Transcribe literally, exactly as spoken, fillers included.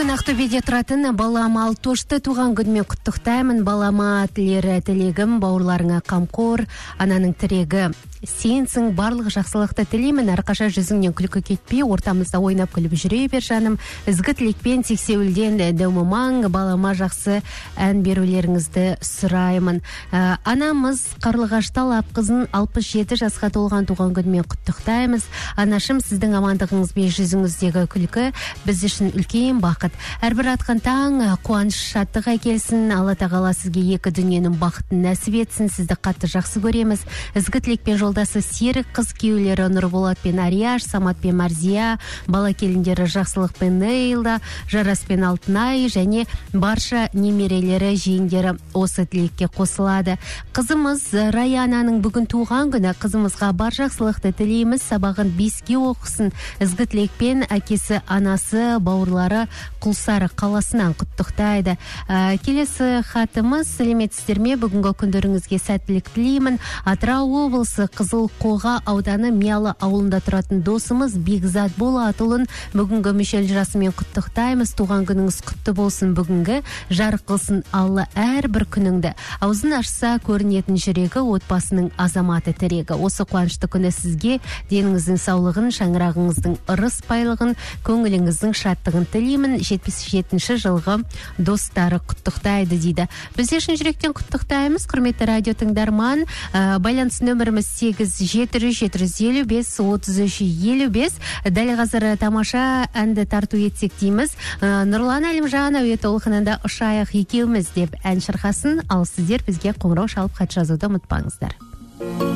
Мен Ақтөбеде тұратын балама Алтошты туған күнмен құттықтаймын. Балама тілері тілегім, бауырларыңа қамқор, ананың тірегі сенсің, барлық жақсылықты тілеймін. Әрқаша жүзіңнен күлкі кетпей, ортамызда ойнап күліп жүре бер жаным. Ізгі тілекпен сексеуілден дәумымаң, балама жақсы ән берулеріңізді сұраймын. Ә, анамыз Қарлығаштал Апқызын алпыс жеті жасқа толған туған күнмен құттықтаймыз. Анашым, сіздің амандығыңыз бен жүзіңіздегі күлкі біз үшін үлкен бақыт. Әрбір атқан таң қуаныш шаттық әкелсін. Алла тағала сізге екі дүниенің бақытын нәсіп етсін. Сізді қатты жақсы көреміз. Ізгі тілекпен жолдасы Серік, қыз күйеулері Нұрболат пен Арияш, Самат пен Марзия, бала келіндері Жақсылық пен Нейлда, Жарас пен Алтынай және барша немерелері, жиендері осы тілекке қосылады. Қызымыз Раянаның бүгін туған күні. Қызымызға бар жақсылықты тілейміз. Сабағын беске оқысын. Ізгі тілекпен әкесі, анасы, бауырлары Құлсары қаласынан құттықтайды. Ә, келесі хатымыз: сәлеметсіздер ме? Бүгінгі күндеріңізге сәттілік тілеймін. Атырау облысы Қызылқоға ауданы Миялы ауылында тұратын досымыз Бекзат Болатұлын бүгінгі мүшел жасымен құттықтаймыз. Туған күніңіз құтты болсын. Бүгінгі жарық қылсын Алла әрбір күніңді. Аузын ашса көрінетін жүрегі, отбасының азаматы тірегі. Осы қуанышты күні сізге деніңіздің саулығын, шаңырағыңыздың ырыс байлығын, көңіліңіздің шаттығын тілеймін. жетпіс жетінші жылғы достары құттықтайды дейді. Біз шын жүректен құттықтаймыз. Құрметті радио тыңдарман, ә, байланыс нөміріміз сегіз жеті жүз жеті жүз елу бес отыз үш елу бес. Дәл қазір тамаша әнді тарту етсек дейміз. Ә, Нұрлан Әлімжан әуе толқынында ұшайық екеуміз деп ән шырқасын. Ал сіздер бізге қоңырау шалып хат жазуды ұмытпаңыздар.